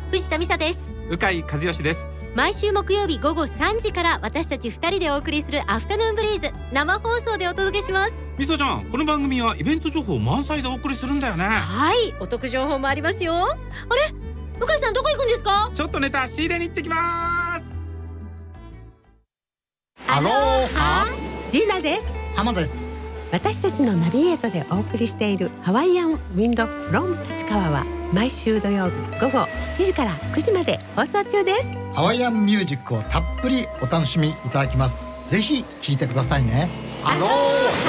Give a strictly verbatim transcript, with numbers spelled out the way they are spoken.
藤田美沙です。 鵜飼和義です。 毎週木曜日午後さんじから私たちふたりでお送りするアフタヌーンブリーズ、生放送でお届けします。 みそちゃん、この番組はイベント情報満載でお送りするんだよね。 はい、お得情報もありますよ。あれ、鵜飼さんどこ行くんですか？ ちょっとネタ仕入れに行ってきます。 アローハ、 ジーナです。 浜です。 私たちのナビゲートでお送りしているハワイアンウィンドフロム立川は毎週土曜日午後しちじからくじまで放送中です。 ハワイアンミュージックをたっぷりお楽しみいただきます。ぜひ聴いてくださいね。アローハ。